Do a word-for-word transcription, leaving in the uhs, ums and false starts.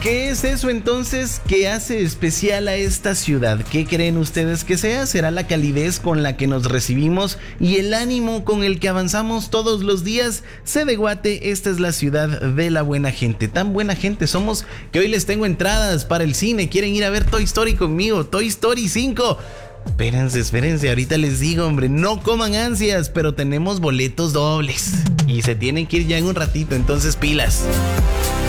¿Qué es eso entonces que hace especial a esta ciudad? ¿Qué creen ustedes que sea? ¿Será la calidez con la que nos recibimos y el ánimo con el que avanzamos todos los días? C de Guate, esta es la ciudad de la buena gente. Tan buena gente somos que hoy les tengo entradas para el cine. ¿Quieren ir a ver Toy Story conmigo? Toy Story cinco. Espérense, espérense, ahorita les digo, hombre, no coman ansias, pero tenemos boletos dobles y se tienen que ir ya en un ratito, entonces pilas.